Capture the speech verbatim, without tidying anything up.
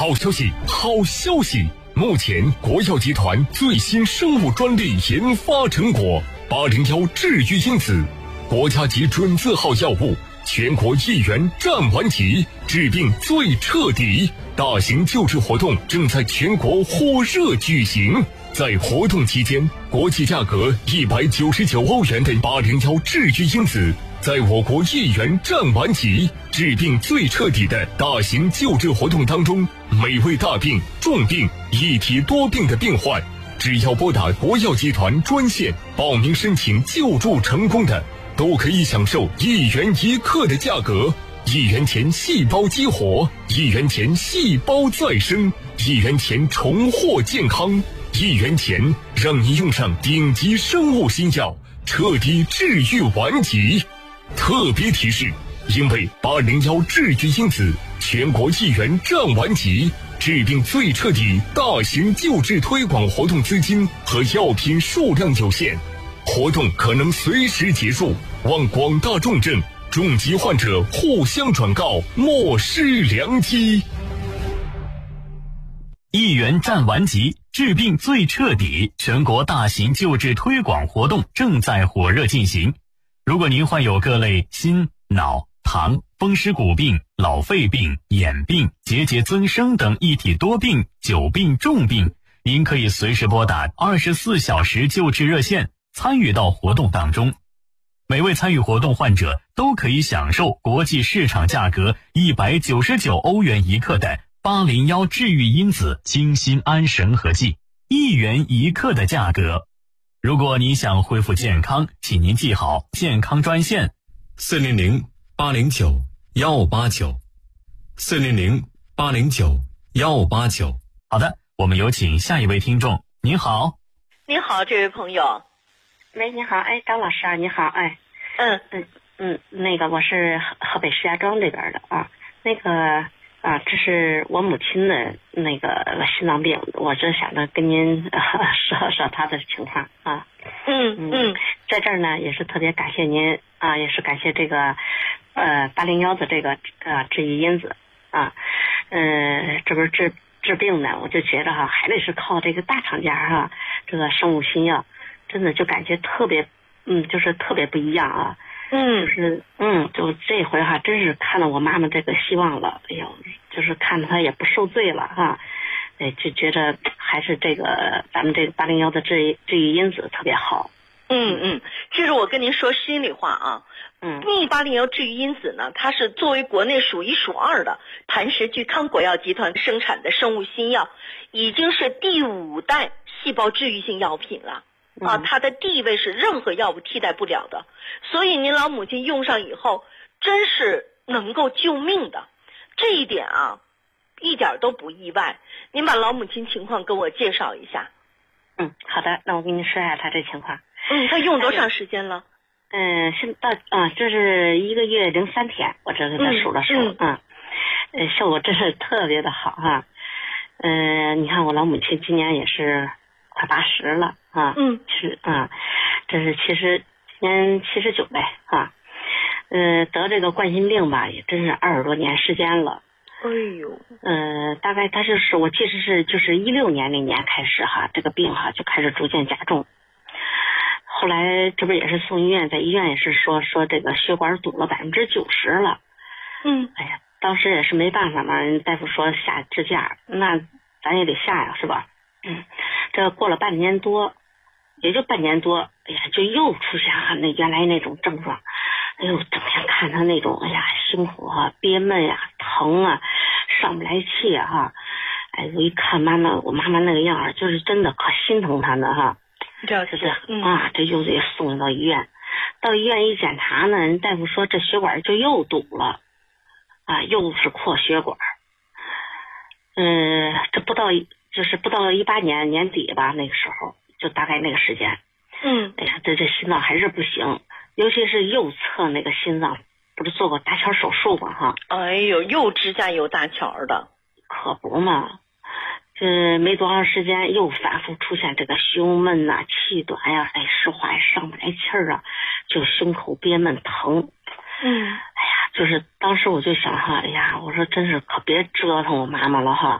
好消息，好消息！目前国药集团最新生物专利研发成果八零幺治愈因子，国家级准字号药物，全国一元占完级，治病最彻底。大型救治活动正在全国火热举行。在活动期间，国际价格一百九十九欧元的八零幺治愈因子，在我国一元占完级，治病最彻底的大型救治活动当中，每位大病、重病、一体多病的病患，只要拨打国药集团专线报名申请救助成功的，都可以享受一元一克的价格。一元钱细胞激活，一元钱细胞再生，一元钱重获健康，一元钱让你用上顶级生物新药，彻底治愈顽疾。特别提示，因为八零幺治愈因子全国一元占完级，治病最彻底大型救治推广活动资金和药品数量有限，活动可能随时结束，望广大重症重疾患者互相转告，莫失良机。 一元占完级，治病最彻底，全国大型救治推广活动正在火热进行。如果您患有各类心、脑、糖、风湿骨病、老肺病、眼病、结节增生等一体多病、久病重病，您可以随时拨打二十四小时救治热线，参与到活动当中。每位参与活动患者都可以享受国际市场价格一百九十九欧元一克的八零幺治愈因子清心安神合剂，一元一克的价格。如果您想恢复健康，请您记好健康专线四零零八零九幺八九，四零零八零九幺八九。 好的，我们有请下一位听众。您好。 您好，这位朋友。 喂，你好，哎，张老师啊，你好，哎， 嗯嗯嗯，那个我是河河北石家庄这边的啊，那个啊，这是我母亲的那个心脏病，我这想着跟您、呃、说说她的情况啊。 嗯嗯， 在这儿呢也是特别感谢您啊，也是感谢这个呃八零幺的这个呃治愈因子啊，呃，这不是治治病呢，我就觉得哈，还得是靠这个大厂家哈，这个生物新药。真的就感觉特别，嗯，就是特别不一样啊， 嗯， 就是嗯，就这回哈，真是看到我妈妈这个希望了，哎呦，就是看到她也不受罪了哈，哎，就觉得还是这个咱们这个八零幺的治治愈因子特别好。 嗯嗯，其实我跟您说心里话啊， 嗯， 逆八零幺治愈因子呢，它是作为国内数一数二的磐石聚康国药集团生产的生物新药，已经是第五代细胞治愈性药品了。啊，它的地位是任何药物替代不了的，所以您老母亲用上以后，真是能够救命的，这一点啊，一点都不意外。您把老母亲情况给我介绍一下。 嗯，好的，那我跟您说一下她这情况。 嗯，她用多长时间了？ 嗯，现到啊，这是一个月零三天，我这给她数了数，嗯，嗯呃，效果真是特别的好哈。嗯、呃，你看我老母亲今年也是快八十了啊， 嗯， 是啊，这是其实今年七十九呗啊，呃，得这个冠心病吧，也真是二十多年时间了。 哎呦， 呃，大概他就是我记得是就是一六年那年开始哈，这个病哈就开始逐渐加重。后来这不也是送医院，在医院也是说说这个血管堵了百分之九十了。 嗯， 哎呀，当时也是没办法嘛，大夫说下支架，那咱也得下呀，是吧？嗯，这过了半年多，也就半年多，哎呀，就又出现了那原来那种症状。哎呦，整天看他那种，哎呀，辛苦啊，憋闷呀、啊，疼啊，上不来气啊，哈。哎，我一看妈妈，我妈妈那个样儿，就是真的可心疼她呢，哈。 这是这、 嗯、啊，这又得送到医院，到医院一检查呢，人大夫说这血管就又堵了，啊，又是扩血管。嗯、呃，这不到就是不到一八年年底吧，那个时候就大概那个时间。 嗯， 哎呀，这这心脏还是不行。尤其是右侧那个心脏，不是做过搭桥手术吗？哈， 哎呦，又支架又搭桥的， 可不嘛。这没多长时间，又反复出现这个胸闷呐、啊、气短呀、啊，哎，说话也上不来气儿啊，就胸口憋闷疼。 嗯， 哎呀，就是当时我就想哈，哎呀，我说真是可别折腾我妈妈了哈。